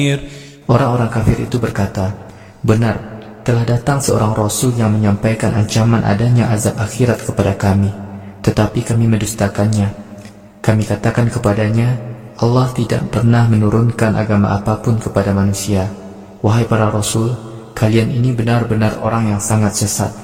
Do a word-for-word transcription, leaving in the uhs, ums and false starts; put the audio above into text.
Orang-orang kafir itu berkata, "Benar, telah datang seorang Rasul yang menyampaikan ancaman adanya azab akhirat kepada kami, tetapi kami mendustakannya. Kami katakan kepadanya, Allah tidak pernah menurunkan agama apapun kepada manusia. Wahai para Rasul, kalian ini benar-benar orang yang sangat sesat."